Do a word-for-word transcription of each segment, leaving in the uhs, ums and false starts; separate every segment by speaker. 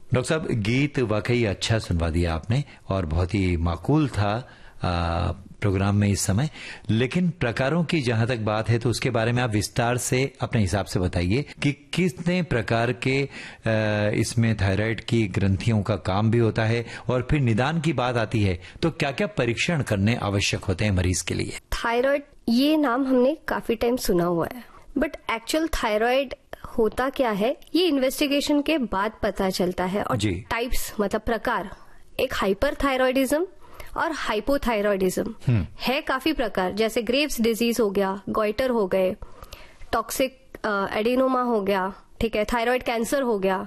Speaker 1: Doctor साहब, गीत वाकई अच्छा सुनवा दिया आपने और बहुत ही माकूल था आ, प्रोग्राम में इस समय। लेकिन प्रकारों की जहां तक बात है तो उसके बारे में आप विस्तार से अपने हिसाब से बताइए कि कितने प्रकार के आ, इसमें थायराइड की ग्रंथियों का काम भी होता है, और फिर निदान की बात आती है तो क्या क्या परीक्षण करने आवश्यक होते हैं मरीज के लिए?
Speaker 2: थायराइड ये नाम हमने काफी टाइम सुना हुआ है, बट एक्चुअल थायराइड होता क्या है ये इन्वेस्टिगेशन के बाद पता चलता है। और टाइप्स मतलब प्रकार, एक हाइपर थायराइडिज्म और हाइपोथायरॉयडिज्म है, काफी प्रकार, जैसे ग्रेव्स डिजीज हो गया, गॉइटर हो गए, टॉक्सिक एडिनोमा हो गया, ठीक है, थायराइड कैंसर हो गया।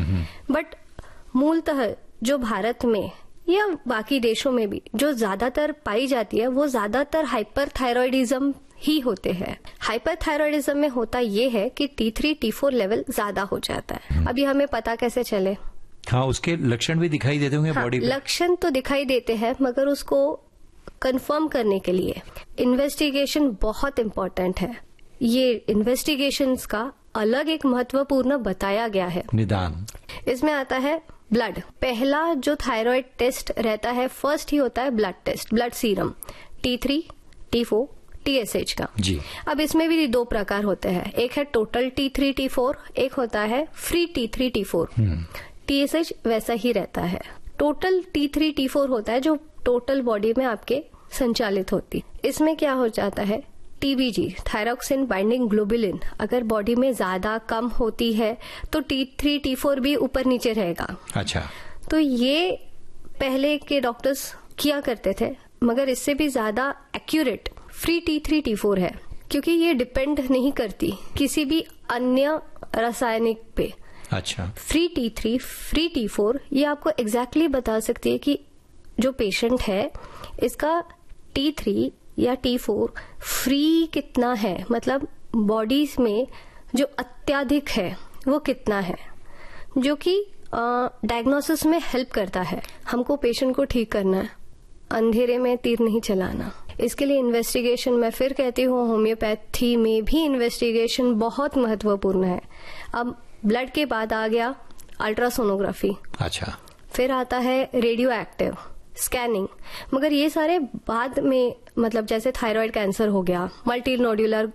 Speaker 2: बट मूलतः जो भारत में या बाकी देशों में भी जो ज्यादातर पाई जाती है वो ज्यादातर हाइपर थायरॉयडिज्म ही होते हैं। हाइपर थायरॉयडिज्म में होता ये है कि T three T four level ज्यादा हो जाता है। अभी हमें पता कैसे चले?
Speaker 1: हाँ, उसके लक्षण भी दिखाई देते होंगे बॉडी पे।
Speaker 2: लक्षण तो दिखाई देते हैं, मगर उसको कंफर्म करने के लिए इन्वेस्टिगेशन बहुत इम्पोर्टेंट है। ये इन्वेस्टिगेशंस का अलग एक महत्वपूर्ण बताया गया है।
Speaker 1: निदान
Speaker 2: इसमें आता है ब्लड। पहला जो थायराइड टेस्ट रहता है फर्स्ट ही होता है blood test, blood serum T three T four T S H का
Speaker 1: जी।
Speaker 2: अब इसमें भी दो प्रकार होते हैं, एक है total T three T four, एक होता है free T three T four. T S H वैसा ही रहता है। Total T three T four होता है जो टोटल बॉडी में आपके संचालित होती। इसमें क्या हो जाता है, टी बी जी थायरॉक्सिन बाइंडिंग ग्लोबुलिन अगर बॉडी में ज्यादा कम होती है तो टी थ्री टी फोर भी ऊपर नीचे रहेगा।
Speaker 1: अच्छा,
Speaker 2: तो ये पहले के डॉक्टर्स किया करते थे, मगर इससे भी ज्यादा accurate free T three T four है, क्योंकि ये डिपेंड नहीं करती किसी भी अन्य रासायनिक पे।
Speaker 1: अच्छा,
Speaker 2: free T three free T four ये आपको एग्जैक्टली exactly बता सकती है कि जो पेशेंट है इसका टी थ्री या टी फोर फ्री कितना है, मतलब बॉडी में जो अत्यधिक है वो कितना है, जो कि डायग्नोसिस में हेल्प करता है। हमको पेशेंट को ठीक करना है, अंधेरे में तीर नहीं चलाना। इसके लिए इन्वेस्टिगेशन, मैं फिर कहती हूँ होम्योपैथी में भी इन्वेस्टिगेशन बहुत महत्वपूर्ण है। अब ब्लड के बाद आ गया अल्ट्रासोनोग्राफी।
Speaker 1: अच्छा,
Speaker 2: फिर आता है रेडियो एक्टिव स्कैनिंग, मगर ये सारे बाद में, मतलब जैसे थायराइड कैंसर हो गया, मल्टी नोड्यूलर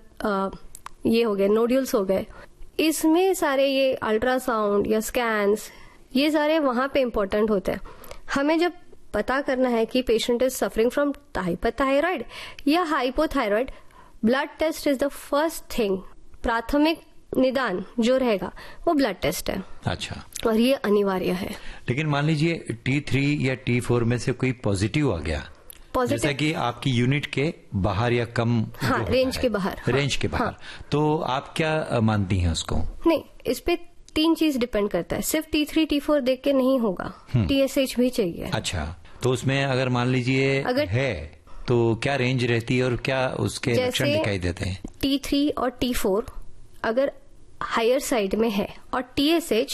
Speaker 2: ये हो गए, नोड्यूल्स हो गए, इसमें सारे ये अल्ट्रासाउंड या स्कैन्स ये सारे वहां पे इम्पोर्टेंट होते हैं। हमें जब पता करना है कि patient is suffering from hyperthyroid या hypothyroid, blood test is the first thing. प्राथमिक निदान जो रहेगा वो ब्लड टेस्ट है।
Speaker 1: अच्छा,
Speaker 2: और ये अनिवार्य है।
Speaker 1: लेकिन मान लीजिए टी थ्री या टी फोर में से कोई पॉजिटिव आ गया,
Speaker 2: पॉजिटिव
Speaker 1: जैसा कि आपकी यूनिट के बाहर या कम,
Speaker 2: हाँ, रेंज के बाहर,
Speaker 1: रेंज के बाहर, तो आप क्या मानती हैं उसको?
Speaker 2: नहीं, इस पे तीन चीज डिपेंड करता है, सिर्फ टी थ्री टी फोर देख के नहीं होगा, टी एस एच भी चाहिए।
Speaker 1: अच्छा, तो उसमें अगर मान लीजिए अगर है तो क्या रेंज रहती है और क्या उसके लक्षण दिखाई देते हैं?
Speaker 2: टी थ्री और टी फोर अगर हायर साइड में है और टी एस एच